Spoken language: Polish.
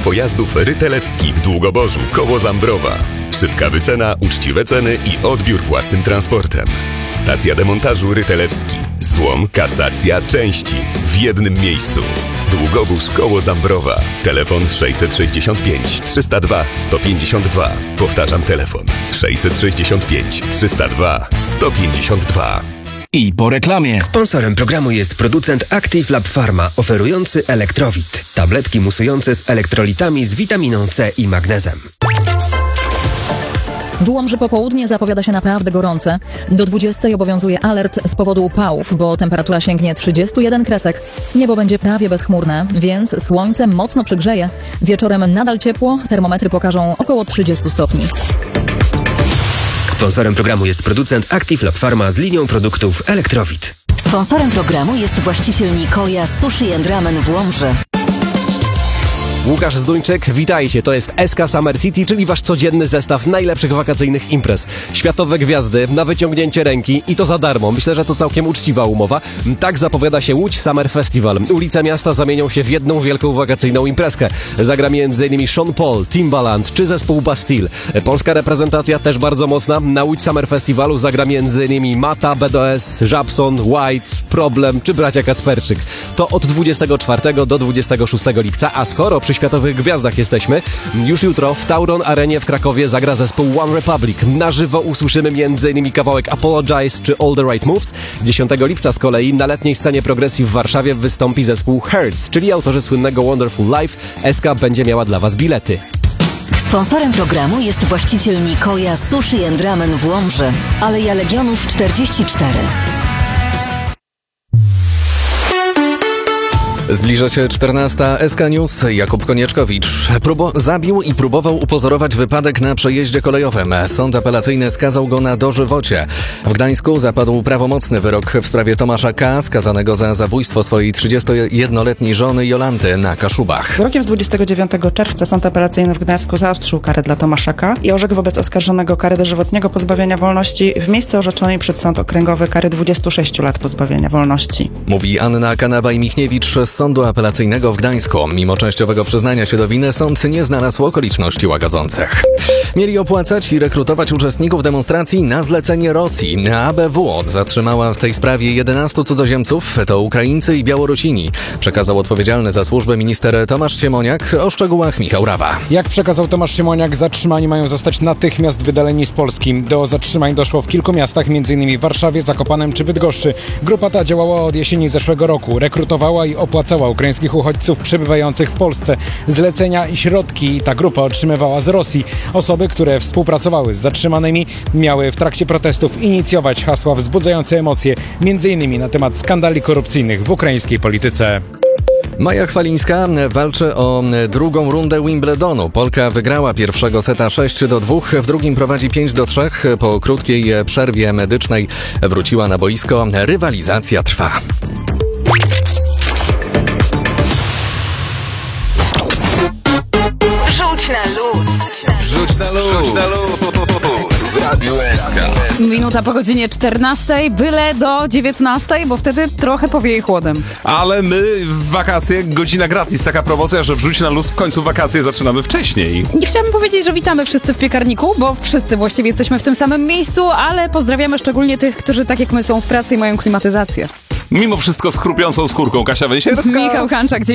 pojazdów Rytelewski w Długoborzu, koło Zambrowa. Szybka wycena, uczciwe ceny i odbiór własnym transportem. Stacja demontażu Rytelewski. Złom, kasacja, części w jednym miejscu. Długobóz koło Zambrowa. Telefon 665 302 152. Powtarzam telefon 665 302 152. I po reklamie. Sponsorem programu jest producent Active Lab Pharma, oferujący Elektrowit. Tabletki musujące z elektrolitami z witaminą C i magnezem. W Łomży popołudnie zapowiada się naprawdę gorące. Do 20 obowiązuje alert z powodu upałów, bo temperatura sięgnie 31 kresek. Niebo będzie prawie bezchmurne, więc słońce mocno przygrzeje. Wieczorem nadal ciepło, termometry pokażą około 30 stopni. Sponsorem programu jest producent Active Lab Pharma z linią produktów Elektrowit. Sponsorem programu jest właściciel Nikoja Sushi & Ramen w Łomży. Łukasz Zduńczyk, witajcie, to jest SK Summer City, czyli wasz codzienny zestaw najlepszych wakacyjnych imprez. Światowe gwiazdy na wyciągnięcie ręki i to za darmo. Myślę, że to całkiem uczciwa umowa. Tak zapowiada się Łódź Summer Festival. Ulice miasta zamienią się w jedną wielką wakacyjną imprezkę. Zagra m.in. Sean Paul, Timbaland czy zespół Bastille. Polska reprezentacja też bardzo mocna. Na Łódź Summer Festivalu zagra m.in. Mata, BDS, Żabson, White, Problem czy bracia Kacperczyk. To od 24 do 26 lipca, a skoro przy światowych gwiazdach jesteśmy, już jutro w Tauron Arenie w Krakowie zagra zespół One Republic. Na żywo usłyszymy m.in. kawałek Apologize czy All the Right Moves. 10 lipca z kolei na letniej scenie progresji w Warszawie wystąpi zespół Hertz, czyli autorzy słynnego Wonderful Life. SK będzie miała dla was bilety. Sponsorem programu jest właściciel Nikoja Sushi & Ramen w Łomży. Aleja Legionów 44. Zbliża się 14. SK News. Jakub Konieczkowicz zabił i próbował upozorować wypadek na przejeździe kolejowym. Sąd apelacyjny skazał go na dożywocie. W Gdańsku zapadł prawomocny wyrok w sprawie Tomasza K., skazanego za zabójstwo swojej 31-letniej żony Jolanty na Kaszubach. Wyrokiem z 29 czerwca Sąd Apelacyjny w Gdańsku zaostrzył karę dla Tomasza K. i orzekł wobec oskarżonego karę dożywotniego pozbawienia wolności w miejsce orzeczonej przed Sąd Okręgowy kary 26 lat pozbawienia wolności. Mówi Anna Kanabaj-Michniewicz z Sądu Apelacyjnego w Gdańsku. Mimo częściowego przyznania się do winy, sąd nie znalazł okoliczności łagodzących. Mieli opłacać i rekrutować uczestników demonstracji na zlecenie Rosji. ABW zatrzymała w tej sprawie 11 cudzoziemców, to Ukraińcy i Białorusini. Przekazał odpowiedzialny za służbę minister Tomasz Siemoniak. O szczegółach Michał Rawa. Jak przekazał Tomasz Siemoniak, zatrzymani mają zostać natychmiast wydaleni z Polski. Do zatrzymań doszło w kilku miastach, m.in. w Warszawie, Zakopanem czy Bydgoszczy. Grupa ta działała od jesieni zeszłego roku. Rekrutowała i opłacała ukraińskich uchodźców przebywających w Polsce. Zlecenia i środki ta grupa otrzymywała z Rosji. Osoby, które współpracowały z zatrzymanymi, miały w trakcie protestów inicjować hasła wzbudzające emocje, m.in. na temat skandali korupcyjnych w ukraińskiej polityce. Maja Chwalińska walczy o drugą rundę Wimbledonu. Polka wygrała pierwszego seta 6-2, w drugim prowadzi 5-3. Po krótkiej przerwie medycznej wróciła na boisko. Rywalizacja trwa. Wrzuć na luz. Wrzuć na luz. W Radiu SK. Minuta po godzinie 14, byle do 19, bo wtedy trochę powieje chłodem. Ale my w wakacje godzina gratis. Taka promocja, że wrzuć na luz, w końcu wakacje zaczynamy wcześniej. Nie chciałabym powiedzieć, że witamy wszyscy w piekarniku, bo wszyscy właściwie jesteśmy w tym samym miejscu, ale pozdrawiamy szczególnie tych, którzy tak jak my są w pracy i mają klimatyzację. Mimo wszystko z chrupiącą skórką. Kasia Węsierska. Michał Hanczak, dzień